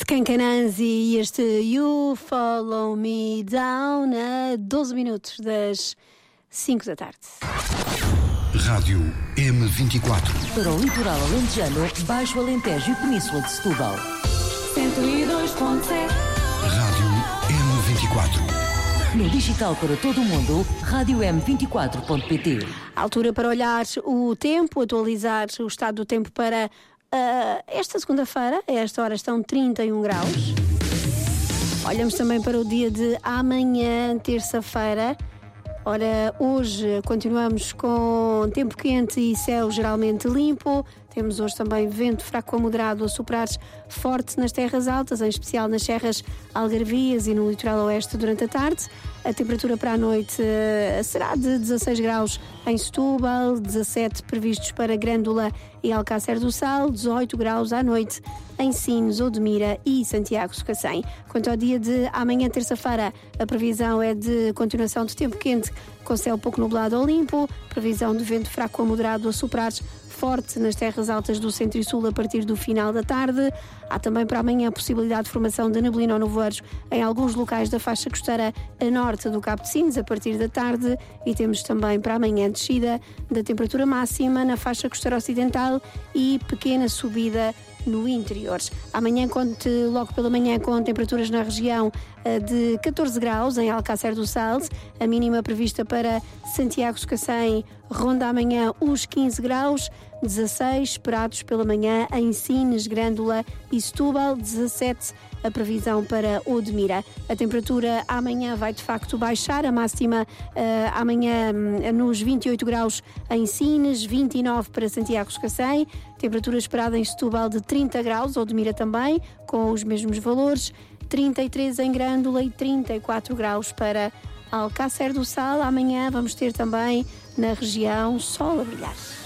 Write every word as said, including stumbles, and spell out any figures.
Skankananzi e este You Follow Me Down a doze minutos das cinco da tarde. Rádio M vinte e quatro. Para o litoral alentejano, Baixo Alentejo e Península de Setúbal. cento e dois ponto sete. Rádio M vinte e quatro. No digital para todo o mundo, rádio m vinte e quatro ponto pt. Altura para olhar o tempo, atualizar o estado do tempo para uh, esta segunda-feira. A esta hora estão trinta e um graus. Olhamos também para o dia de amanhã, terça-feira. Ora, hoje continuamos com tempo quente e céu geralmente limpo. Temos hoje também vento fraco a moderado a soprar forte nas terras altas, em especial nas serras algarvias e no litoral oeste durante a tarde. A temperatura para a noite uh, será de dezasseis graus em Setúbal, dezassete previstos para Grândola e Alcácer do Sal, dezoito graus à noite em Sines, Odmira e Santiago do Cacém. Quanto ao dia de amanhã, terça-feira, a previsão é de continuação de tempo quente com céu pouco nublado ou limpo, previsão de vento fraco a moderado a soprar forte nas terras altas do centro e sul a partir do final da tarde. Há também para amanhã a possibilidade de formação de neblina ou nevoeiros em alguns locais da faixa costeira a norte do Cabo de Sines a partir da tarde, e temos também para amanhã descida da temperatura máxima na faixa costeira ocidental e pequena subida no interior. Amanhã conte logo pela manhã com temperaturas na região de catorze graus em Alcácer do Sal, a mínima prevista para Santiago do Cacém ronda amanhã os quinze graus, dezasseis esperados pela manhã em Sines, Grândola e Setúbal, dezassete a previsão para Odmira. A temperatura amanhã vai de facto baixar, a máxima uh, amanhã uh, nos vinte e oito graus em Sines, vinte e nove para Santiago do Cacém, temperatura esperada em Setúbal de trinta graus, Odmira também, com os mesmos valores, trinta e três em Grândola e trinta e quatro graus para Alcácer do Sal. Amanhã vamos ter também na região sol a brilhar.